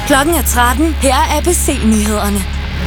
Klokken er 13. Her er ABC-nyhederne.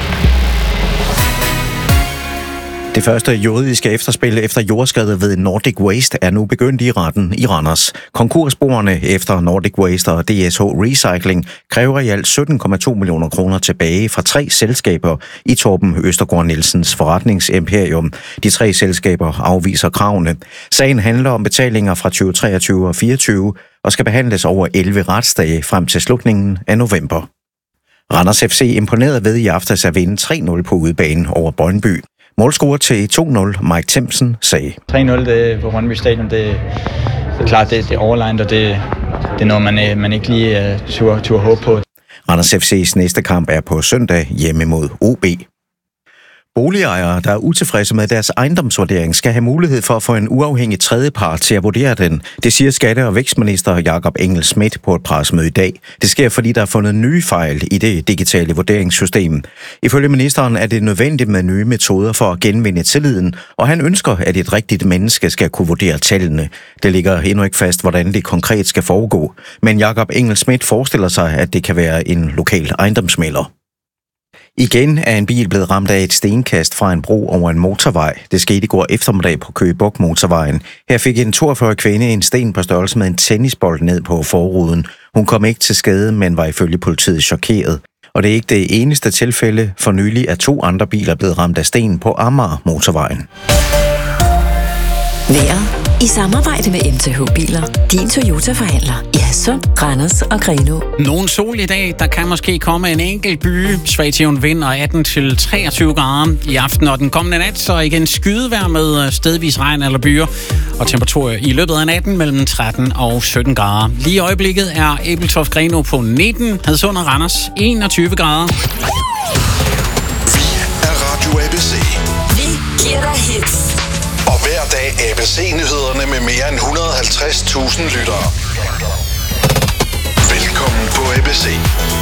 Det første juridiske efterspil efter jordskredet ved Nordic Waste er nu begyndt i retten i Randers. Konkursboerne efter Nordic Waste og DSH Recycling kræver i alt 17,2 millioner kroner tilbage fra 3 selskaber i Torben Østergaard Nielsens forretningsimperium. De 3 selskaber afviser kravene. Sagen handler om betalinger fra 2023 og 2024 og skal behandles over 11 retsdage frem til slutningen af november. Randers FC imponerede ved i aftes at vinde 3-0 på udebane over Brøndby. Målscorer til 2-0, Mike Timpson, sagde. 3-0 det på Brøndby Stadion, det er klart, det er overlegnet, og det er noget, man ikke lige turde håbe på. Randers FC's næste kamp er på søndag hjemme mod OB. Boligejere, der er utilfredse med deres ejendomsvurdering, skal have mulighed for at få en uafhængig tredjepart til at vurdere den. Det siger skatte- og vækstminister Jakob Engel-Schmidt på et pressemøde i dag. Det sker, fordi der er fundet nye fejl i det digitale vurderingssystem. Ifølge ministeren er det nødvendigt med nye metoder for at genvinde tilliden, og han ønsker, at et rigtigt menneske skal kunne vurdere tallene. Det ligger endnu ikke fast, hvordan det konkret skal foregå. Men Jakob Engel-Schmidt forestiller sig, at det kan være en lokal ejendomsmægler. Igen er en bil blevet ramt af et stenkast fra en bro over en motorvej. Det skete i går eftermiddag på Køge Bugt motorvejen. Her fik en 42 kvinde en sten på størrelse med en tennisbold ned på forruden. Hun kom ikke til skade, men var ifølge politiet chokeret. Og det er ikke det eneste tilfælde. For nylig er 2 andre biler blevet ramt af sten på Amager motorvejen. Vejret i samarbejde med MTH Biler. Din Toyota-forhandler i Hadsund, Randers og Grenaa. Nogen sol i dag. Der kan måske komme en enkelt byge. Svag til jævn vind og 18-23 grader i aften og den kommende nat. Så igen skydevejr med stedvis regn eller byer. Og temperaturer i løbet af natten mellem 13 og 17 grader. Lige i øjeblikket er Ebeltoft Grenaa på 19. Hadsund og Randers 21 grader. Vi er Radio ABC. Vi giver dig hits. Og hver dag ABC-nyhederne med mere end 150.000 lyttere. Velkommen på ABC.